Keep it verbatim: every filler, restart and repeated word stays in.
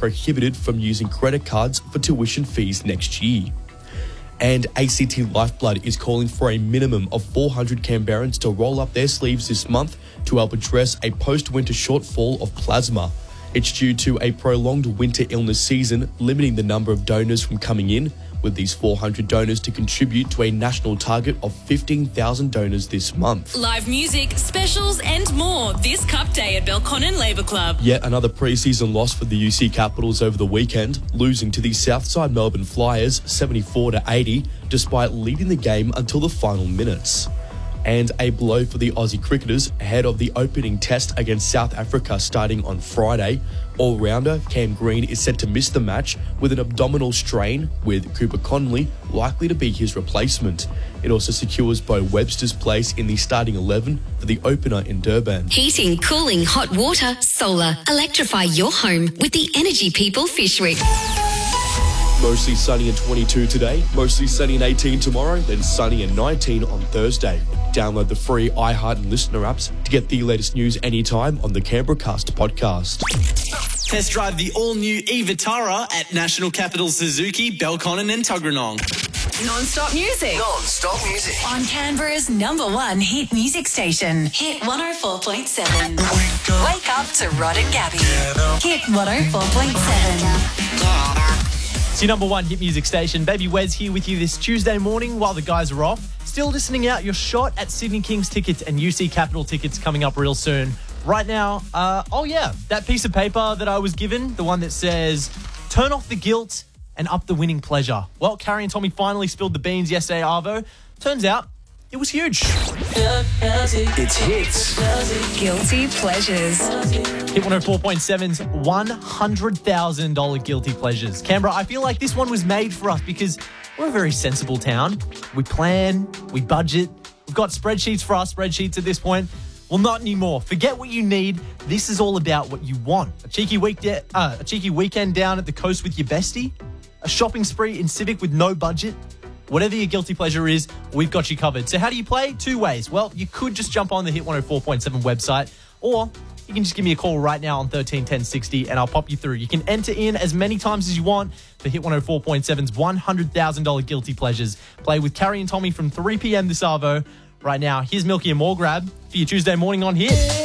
prohibited from using credit cards for tuition fees next year. And A C T Lifeblood is calling for a minimum of four hundred Canberrans to roll up their sleeves this month to help address a post-winter shortfall of plasma. It's due to a prolonged winter illness season, limiting the number of donors from coming in, with these four hundred donors to contribute to a national target of fifteen thousand donors this month. Live music, specials and more this Cup Day at Belconnen Labour Club. Yet another pre-season loss for the U C Capitals over the weekend, losing to the Southside Melbourne Flyers seventy-four to eighty, despite leading the game until the final minutes. And a blow for the Aussie cricketers ahead of the opening test against South Africa starting on Friday. All-rounder Cam Green is set to miss the match with an abdominal strain, with Cooper Connolly likely to be his replacement. It also secures Bo Webster's place in the starting eleven for the opener in Durban. Heating, cooling, hot water, solar. Electrify your home with the Energy People Fish Week. Mostly sunny and twenty-two today, mostly sunny and eighteen tomorrow, then sunny and nineteen on Thursday. Download the free iHeart and Listener apps to get the latest news anytime on the Canberra Cast podcast. Test drive the all-new e-Vitara at National Capital Suzuki, Belconnen and Tuggeranong. Non-stop music. Non-stop music. On Canberra's number one hit music station. Hit one oh four point seven. Wake up to Rod and Gabby. Hit one oh four point seven. It's your number one hit music station. Baby Wes here with you this Tuesday morning while the guys are off. Still listening out your shot at Sydney Kings tickets and U C Capital tickets coming up real soon. Right now, uh, oh yeah, that piece of paper that I was given, the one that says, turn off the guilt and up the winning pleasure. Well, Carrie and Tommy finally spilled the beans yesterday, Arvo. Turns out, it was huge. It's hits. Guilty pleasures. Hit one oh four point seven's one hundred thousand dollars Guilty Pleasures. Canberra, I feel like this one was made for us because we're a very sensible town. We plan, we budget. We've got spreadsheets for our spreadsheets at this point. Well, not anymore. Forget what you need. This is all about what you want. A cheeky week, de- uh, a cheeky weekend down at the coast with your bestie. A shopping spree in Civic with no budget. Whatever your guilty pleasure is, we've got you covered. So how do you play? Two ways. Well, you could just jump on the Hit one oh four point seven website, or you can just give me a call right now on thirteen ten sixty and I'll pop you through. You can enter in as many times as you want for Hit one oh four point seven's one hundred thousand dollars Guilty Pleasures. Play with Carrie and Tommy from three p.m. this Arvo. Right now, here's Milky and More Grab for your Tuesday morning on Hit.